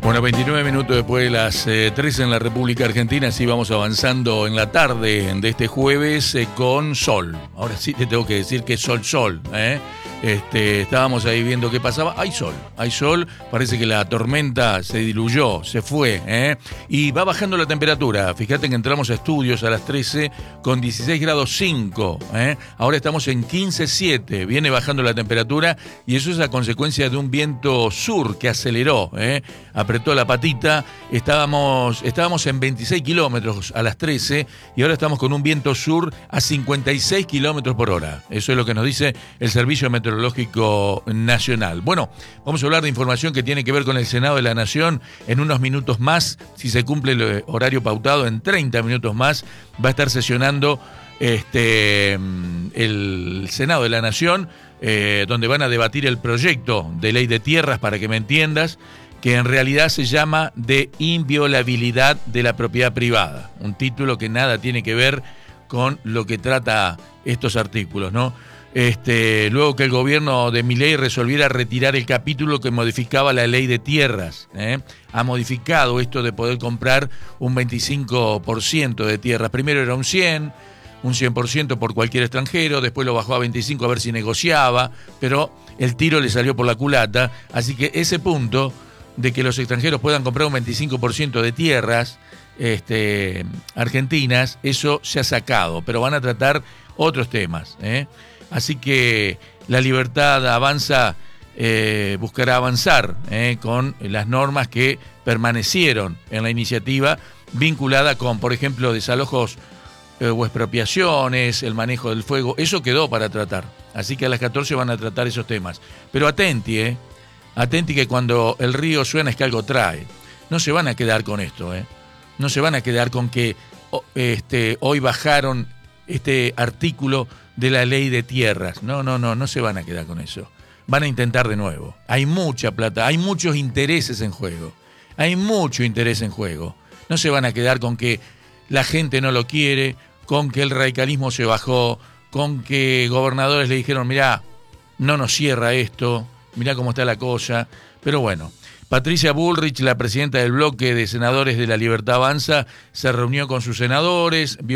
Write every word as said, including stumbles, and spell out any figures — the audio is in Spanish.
Bueno, veintinueve minutos después de las eh, tres en la República Argentina, así vamos avanzando en la tarde de este jueves eh, con sol. Ahora sí te tengo que decir que sol, sol, ¿eh? Este, estábamos ahí viendo qué pasaba. Hay sol, hay sol, parece que la tormenta se diluyó, se fue, ¿eh? Y va bajando la temperatura. Fíjate que entramos a estudios a las trece con dieciséis grados cinco, ¿eh? Ahora estamos en quince siete, viene bajando la temperatura y eso es a consecuencia de un viento sur que aceleró, ¿eh? Apretó la patita, estábamos, estábamos en veintiséis kilómetros a las trece y ahora estamos con un viento sur a cincuenta y seis kilómetros por hora. Eso es lo que nos dice el Servicio Meteorológico Nacional. Bueno, vamos a hablar de información que tiene que ver con el Senado de la Nación en unos minutos más. Si se cumple el horario pautado, en treinta minutos más va a estar sesionando este, el Senado de la Nación, eh, donde van a debatir el proyecto de ley de tierras, para que me entiendas, que en realidad se llama de inviolabilidad de la propiedad privada. Un título que nada tiene que ver con lo que trata estos artículos, ¿no? Este, luego que el gobierno de Milei resolviera retirar el capítulo que modificaba la ley de tierras, ¿eh? ha modificado esto de poder comprar un veinticinco por ciento de tierras. Primero era un cien, un cien por ciento por cualquier extranjero, después lo bajó a veinticinco a ver si negociaba, pero el tiro le salió por la culata, así que ese punto de que los extranjeros puedan comprar un veinticinco por ciento de tierras este, argentinas, eso se ha sacado, pero van a tratar otros temas, ¿eh? Así que la Libertad Avanza eh, buscará avanzar eh, con las normas que permanecieron en la iniciativa vinculada con, por ejemplo, desalojos eh, o expropiaciones, el manejo del fuego. Eso quedó para tratar. Así que a las catorce van a tratar esos temas. Pero atenti, ¿eh? Atenti que cuando el río suena es que algo trae. No se van a quedar con esto, ¿eh? No se van a quedar con que oh, este, hoy bajaron este artículo de la ley de tierras. No, no, no, no se van a quedar con eso. Van a intentar de nuevo. Hay mucha plata, hay muchos intereses en juego. Hay mucho interés en juego. No se van a quedar con que la gente no lo quiere, con que el radicalismo se bajó, con que gobernadores le dijeron, mirá, no nos cierra esto, mirá cómo está la cosa. Pero bueno, Patricia Bullrich, la presidenta del bloque de senadores de la Libertad Avanza, se reunió con sus senadores, vio